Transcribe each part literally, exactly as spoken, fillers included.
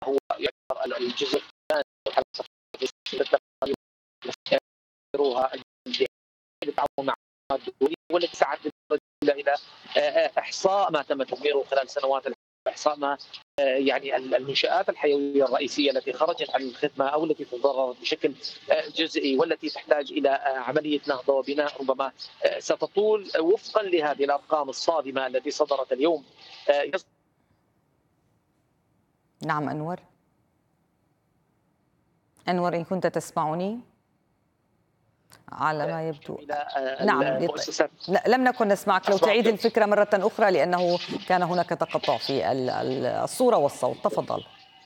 هو يعتبر الجزء الثاني بالتعاون مع الدولية والتي ساعدت الى احصاء ما تم تدميره خلال سنوات، احصاء ما يعني المنشآت الحيوية الرئيسية التي خرجت عن الخدمة أو التي تضررت بشكل جزئي والتي تحتاج إلى عملية نهضة وبناء ربما ستطول وفقا لهذه الأرقام الصادمة التي صدرت اليوم. نعم أنور، أنور إن كنت تسمعني على ما يبدو. نعم المؤسسات لا لم نكن نسمعك، لو تعيد الفكرة مرة أخرى لأنه كان هناك تقطع في الصورة والصوت. تفضل.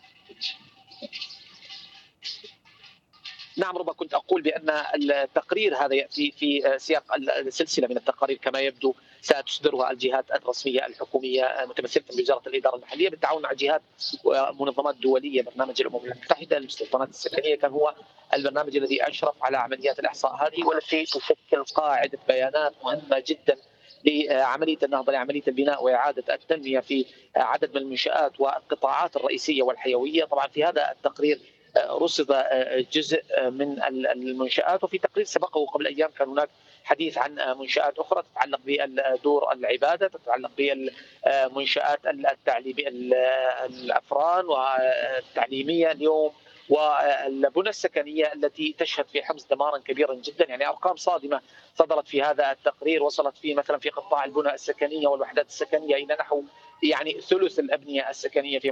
نعم، ربما كنت أقول بأن التقرير هذا يأتي في سياق السلسلة من التقارير كما يبدو ستصدرها الجهات الرسمية الحكومية متمثلة بوزارة الإدارة المحلية بالتعاون مع جهات ومنظمات دولية. برنامج الأمم المتحدة للمستوطنات السكنية كان هو البرنامج الذي أشرف على عمليات الإحصاء هذه، والتي تشكل قاعدة بيانات مهمة جدا لعملية النهضة، لعملية البناء وإعادة التنمية في عدد من المنشآت والقطاعات الرئيسية والحيوية. طبعا في هذا التقرير رصد جزء من المنشآت، وفي تقرير سبقه قبل أيام كان هناك حديث عن منشآت أخرى تتعلق بدور العبادة، تتعلق بالمنشآت التعليم الأفران والتعليمية اليوم، والبنى السكنية التي تشهد في حمص دمارا كبيرا جدا. يعني أرقام صادمة صدرت في هذا التقرير، وصلت فيه مثلا في قطاع البنى السكنية والوحدات السكنية إلى نحو يعني ثلث الأبنية السكنية في